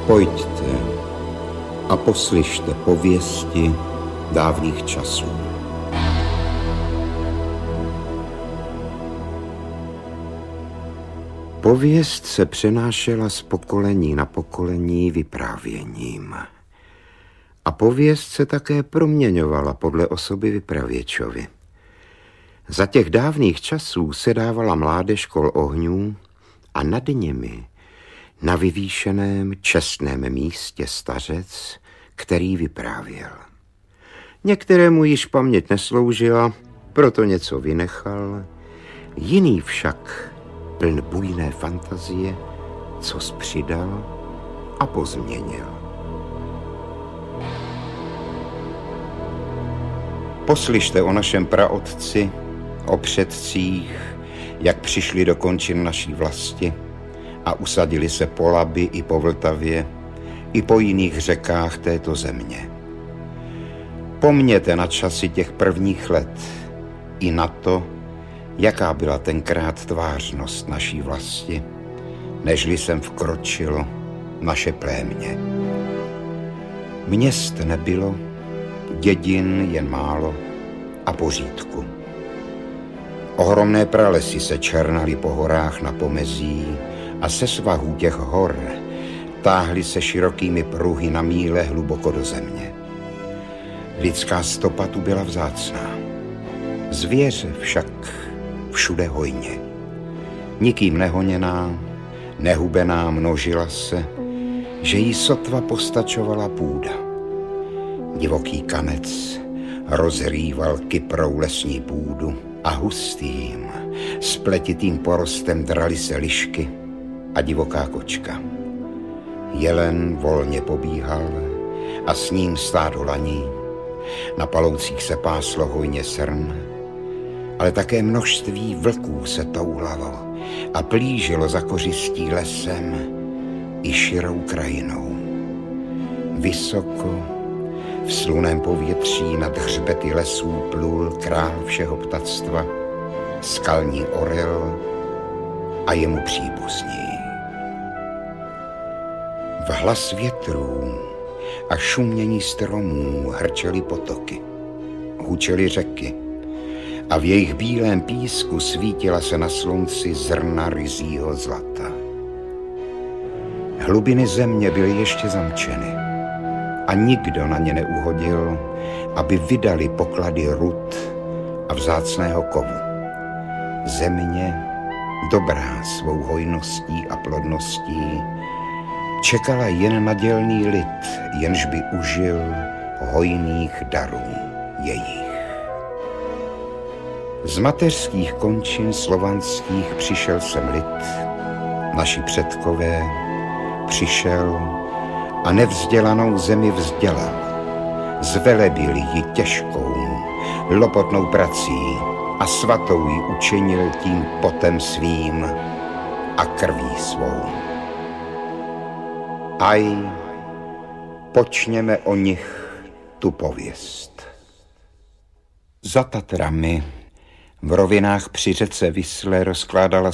Pojďte a poslyšte pověsti dávných časů. Pověst se přenášela z pokolení na pokolení vyprávěním. A pověst se také proměňovala podle osoby vypravěčovy. Za těch dávných časů se dávala mládež kol ohňů a nad nimi na vyvýšeném čestném místě stařec, který vyprávěl. Některému již paměť nesloužila, proto něco vynechal, jiný však pln bujné fantazie, co přidal a pozměnil. Poslyšte o našem praotci, o předcích, jak přišli do končin naší vlasti a usadili se po Labi i po Vltavě, i po jiných řekách této země. Pomněte na časy těch prvních let i na to, jaká byla tenkrát tvářnost naší vlasti, nežli sem vkročilo naše plémě. Měst nebylo, dědin jen málo a pořídku. Ohromné pralesy se černaly po horách na pomezí a se svahů těch hor táhly se širokými pruhy na míle hluboko do země. Lidská stopa tu byla vzácná. Zvěře však všude hojně. Nikým nehoněná, nehubená množila se, že jí sotva postačovala půda. Divoký kanec rozrýval kyprou lesní půdu a hustým, spletitým porostem draly se lišky a divoká kočka. Jelen volně pobíhal a s ním stádo laní, na paloucích se páslo hojně srn, ale také množství vlků se toulalo a plížilo za kořistí lesem i širou krajinou. Vysoko v sluném povětří nad hřbety lesů plul král všeho ptactva, skalní orel a jemu příbuzní. V hlas větrů a šumění stromů hrčely potoky, hučely řeky a v jejich bílém písku svítila se na slunci zrna ryzího zlata. Hlubiny země byly ještě zamčeny a nikdo na ně neuhodil, aby vydali poklady rud a vzácného kovu. Země, dobrá svou hojností a plodností, čekala jen na dělný lid, jenž by užil hojných darů jejich. Z mateřských končin slovanských přišel sem lid, naši předkové, přišel a nevzdělanou zemi vzdělal. Zvelebil ji těžkou, lopotnou prací a svatou ji učinil tím potem svým a krví svou. Aj, počněme o nich tu pověst. Za Tatrami v rovinách při řece Visle rozkládala